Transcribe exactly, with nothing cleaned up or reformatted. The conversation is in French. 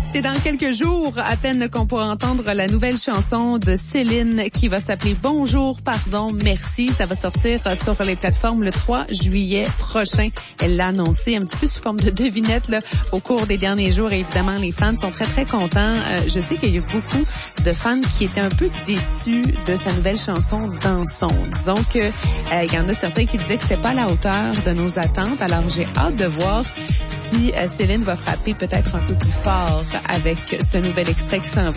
C'est dans quelques jours à peine qu'on pourra entendre la nouvelle chanson de Céline qui va s'appeler Bonjour, pardon, merci. Ça va sortir sur les plateformes le trois juillet prochain. Elle l'a annoncé un petit peu sous forme de devinette là, au cours des derniers jours. Et évidemment, les fans sont très, très contents. Euh, je sais qu'il y a beaucoup de fans qui étaient un peu déçus de sa nouvelle chanson Dansons. Disons que euh, il y en a certains qui disaient que c'était pas à la hauteur de nos attentes. Alors, j'ai hâte de voir si euh, Céline va frapper peut-être un peu plus fort avec ce nouvel extrait qui s'en vient.